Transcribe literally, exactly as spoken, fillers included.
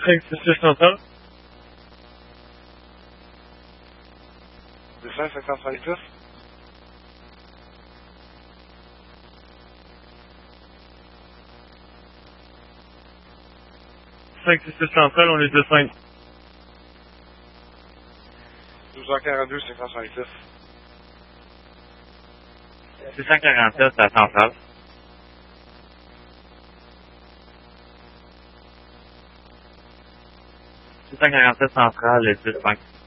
cinq six six central. deux cent cinquante-six. cinq six six central, on est deux cinq. douze cent quarante-deux, cinq cent soixante-six. six cent quarante-sept à centrale. six cent quarante-sept centrale et six cinq.